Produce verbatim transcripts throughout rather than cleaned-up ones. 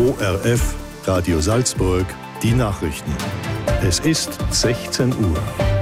O R F, Radio Salzburg, die Nachrichten. Es ist sechzehn Uhr.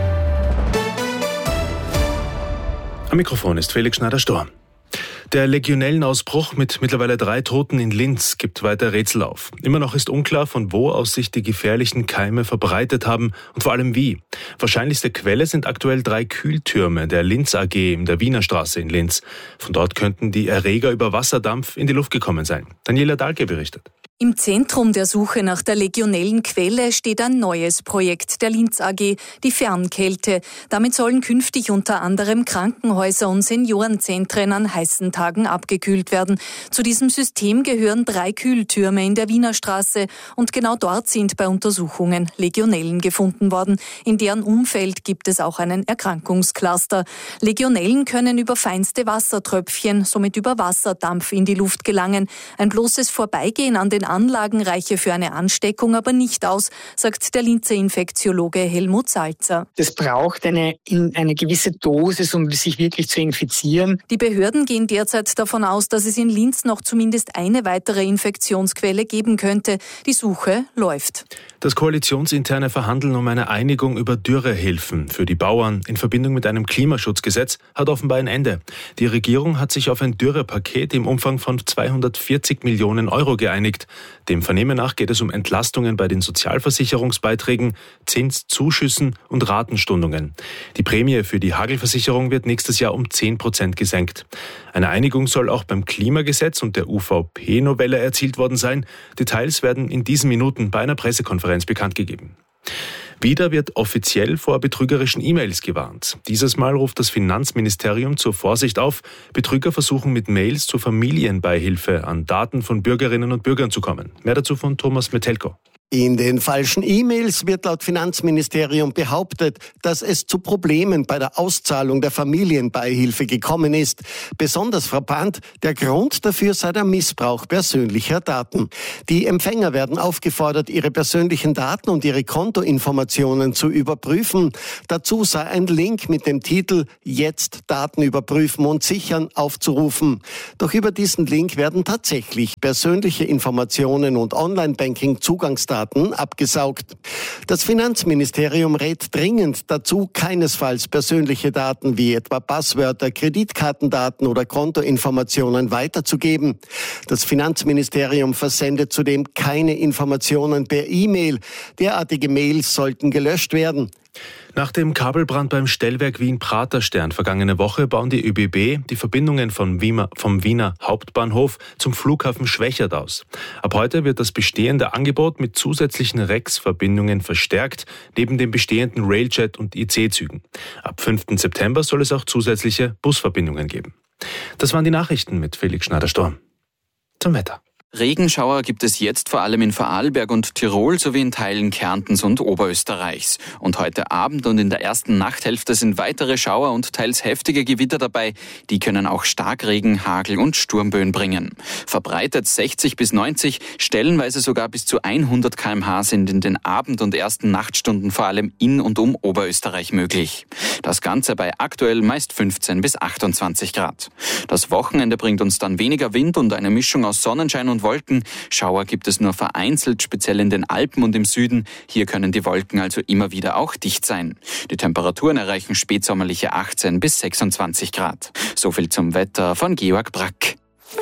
Am Mikrofon ist Felix Schneider-Storr. Der Legionellenausbruch mit mittlerweile drei Toten in Linz gibt weiter Rätsel auf. Immer noch ist unklar, von wo aus sich die gefährlichen Keime verbreitet haben und vor allem wie. Wahrscheinlichste Quelle sind aktuell drei Kühltürme der Linz A G in der Wiener Straße in Linz. Von dort könnten die Erreger über Wasserdampf in die Luft gekommen sein. Daniela Dahlke berichtet. Im Zentrum der Suche nach der Legionellenquelle steht ein neues Projekt der Linz A G, die Fernkälte. Damit sollen künftig unter anderem Krankenhäuser und Seniorenzentren an heißen Tagen abgekühlt werden. Zu diesem System gehören drei Kühltürme in der Wiener Straße und genau dort sind bei Untersuchungen Legionellen gefunden worden. In deren Umfeld gibt es auch einen Erkrankungscluster. Legionellen können über feinste Wassertröpfchen, somit über Wasserdampf in die Luft gelangen. Ein bloßes Vorbeigehen an den Anlagen reiche für eine Ansteckung aber nicht aus, sagt der Linzer Infektiologe Helmut Salzer. Das braucht eine, eine gewisse Dosis, um sich wirklich zu infizieren. Die Behörden gehen derzeit davon aus, dass es in Linz noch zumindest eine weitere Infektionsquelle geben könnte. Die Suche läuft. Das koalitionsinterne Verhandeln um eine Einigung über Dürrehilfen für die Bauern in Verbindung mit einem Klimaschutzgesetz hat offenbar ein Ende. Die Regierung hat sich auf ein Dürrepaket im Umfang von zweihundertvierzig Millionen Euro geeinigt. Dem Vernehmen nach geht es um Entlastungen bei den Sozialversicherungsbeiträgen, Zinszuschüssen und Ratenstundungen. Die Prämie für die Hagelversicherung wird nächstes Jahr um zehn Prozent gesenkt. Eine Einigung soll auch beim Klimagesetz und der U V P-Novelle erzielt worden sein. Details werden in diesen Minuten bei einer Pressekonferenz bekannt gegeben. Wieder wird offiziell vor betrügerischen E-Mails gewarnt. Dieses Mal ruft das Finanzministerium zur Vorsicht auf. Betrüger versuchen mit Mails zur Familienbeihilfe an Daten von Bürgerinnen und Bürgern zu kommen. Mehr dazu von Thomas Metelko. In den falschen E-Mails wird laut Finanzministerium behauptet, dass es zu Problemen bei der Auszahlung der Familienbeihilfe gekommen ist. Besonders frappant, der Grund dafür sei der Missbrauch persönlicher Daten. Die Empfänger werden aufgefordert, ihre persönlichen Daten und ihre Kontoinformationen zu überprüfen. Dazu sei ein Link mit dem Titel »Jetzt Daten überprüfen und sichern« aufzurufen. Doch über diesen Link werden tatsächlich persönliche Informationen und Online-Banking-Zugangsdaten abgesaugt. Das Finanzministerium rät dringend dazu, keinesfalls persönliche Daten wie etwa Passwörter, Kreditkartendaten oder Kontoinformationen weiterzugeben. Das Finanzministerium versendet zudem keine Informationen per E-Mail. Derartige Mails sollten gelöscht werden. Nach dem Kabelbrand beim Stellwerk Wien-Praterstern vergangene Woche bauen die ÖBB die Verbindungen vom Wiener, vom Wiener Hauptbahnhof zum Flughafen Schwechat aus. Ab heute wird das bestehende Angebot mit zusätzlichen Rex-Verbindungen verstärkt, neben den bestehenden Railjet- und I C-Zügen. Ab fünften September soll es auch zusätzliche Busverbindungen geben. Das waren die Nachrichten mit Felix Schneider-Storr. Zum Wetter. Regenschauer gibt es jetzt vor allem in Vorarlberg und Tirol sowie in Teilen Kärntens und Oberösterreichs. Und heute Abend und in der ersten Nachthälfte sind weitere Schauer und teils heftige Gewitter dabei. Die können auch Starkregen, Hagel und Sturmböen bringen. Verbreitet sechzig bis neunzig, stellenweise sogar bis zu hundert Kilometer pro Stunde sind in den Abend- und ersten Nachtstunden vor allem in und um Oberösterreich möglich. Das Ganze bei aktuell meist fünfzehn bis achtundzwanzig Grad. Das Wochenende bringt uns dann weniger Wind und eine Mischung aus Sonnenschein und Wolken. Schauer gibt es nur vereinzelt, speziell in den Alpen und im Süden. Hier können die Wolken also immer wieder auch dicht sein. Die Temperaturen erreichen spätsommerliche achtzehn bis sechsundzwanzig Grad. So viel zum Wetter von Georg Brack.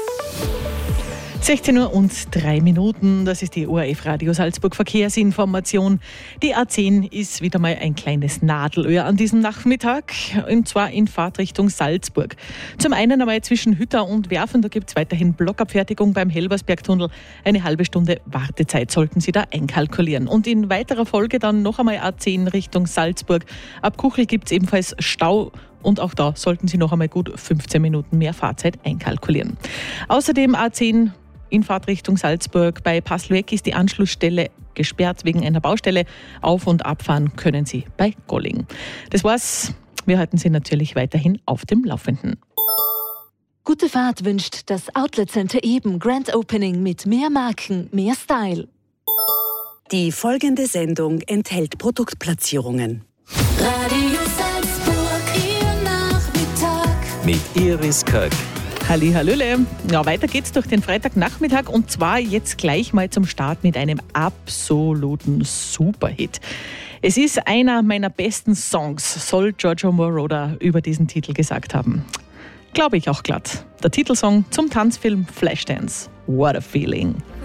sechzehn Uhr und drei Minuten, das ist die O R F Radio Salzburg Verkehrsinformation. Die A zehn ist wieder mal ein kleines Nadelöhr an diesem Nachmittag, und zwar in Fahrtrichtung Salzburg. Zum einen einmal zwischen Hütter und Werfen, da gibt es weiterhin Blockabfertigung beim Helbersbergtunnel. Eine halbe Stunde Wartezeit sollten Sie da einkalkulieren. Und in weiterer Folge dann noch einmal A zehn Richtung Salzburg. Ab Kuchel gibt es ebenfalls Stau. Und auch da sollten Sie noch einmal gut fünfzehn Minuten mehr Fahrzeit einkalkulieren. Außerdem A zehn in Fahrtrichtung Salzburg. Bei Paslueck ist die Anschlussstelle gesperrt wegen einer Baustelle. Auf- und abfahren können Sie bei Golling. Das war's. Wir halten Sie natürlich weiterhin auf dem Laufenden. Gute Fahrt wünscht das Outlet Center Eben Grand Opening mit mehr Marken, mehr Style. Die folgende Sendung enthält Produktplatzierungen. Radio Salzburg, Ihr Nachmittag. Mit Iris Köck. Halli, hallöle. Ja, weiter geht's durch den Freitagnachmittag und zwar jetzt gleich mal zum Start mit einem absoluten Superhit. Es ist einer meiner besten Songs, soll Giorgio Moroder über diesen Titel gesagt haben. Glaube ich auch glatt. Der Titelsong zum Tanzfilm Flashdance. What a Feeling.